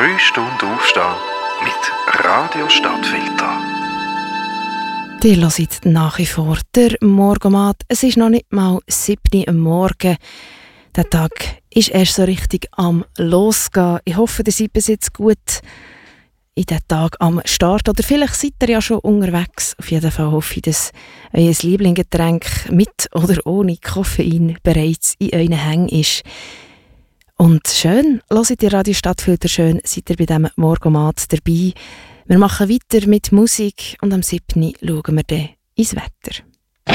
3 Stunden Aufstehen mit Radio Stadtfilter. Ihr hört nach wie vor der Morgenmat. Es ist noch nicht mal 7 Uhr am Morgen. Der Tag ist erst so richtig am Losgehen. Ich hoffe, ihr seid bis jetzt gut in den Tag am Start. Oder vielleicht seid ihr ja schon unterwegs. Auf jeden Fall hoffe ich, dass euer Lieblingsgetränk mit oder ohne Koffein bereits in euren Hängen ist. Und schön, hört ihr Radio Stadtfilter, schön seid ihr bei diesem Morgenmat dabei. Wir machen weiter mit Musik und am 7. schauen wir dann ins Wetter.